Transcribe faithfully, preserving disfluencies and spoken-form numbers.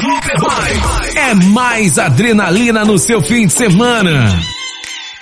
É mais adrenalina no seu fim de semana.